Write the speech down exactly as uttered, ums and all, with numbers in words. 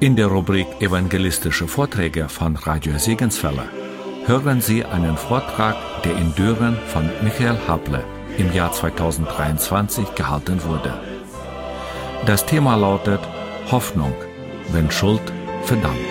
In der Rubrik Evangelistische Vorträge von Radio Segenswelle hören Sie einen Vortrag, der in Düren von Michael Haple im Jahr zweitausenddreiundzwanzig gehalten wurde. Das Thema lautet Hoffnung, wenn Schuld verdammt.